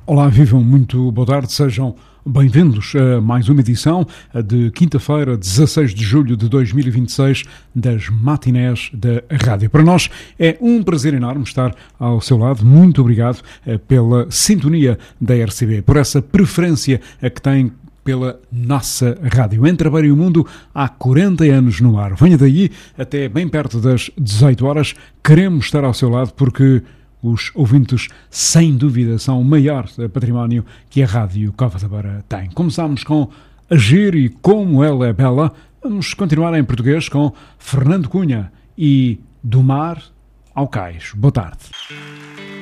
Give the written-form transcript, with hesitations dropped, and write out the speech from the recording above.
Olá, vivam, muito boa tarde, sejam bem-vindos a mais uma edição de quinta-feira, 16 de julho de 2026, das matinés da rádio. Para nós é um prazer enorme estar ao seu lado. Muito obrigado pela sintonia da RCB, por essa preferência que tem pela nossa rádio. Entre a Beira e o Mundo há 40 anos no ar. Venha daí até bem perto das 18 horas. Queremos estar ao seu lado porque os ouvintes, sem dúvida, são o maior património que a Rádio Cova da Beira tem. Começamos com Agir e Como Ela é Bela. Vamos continuar em português com Fernando Cunha e Do Mar ao Cais. Boa tarde.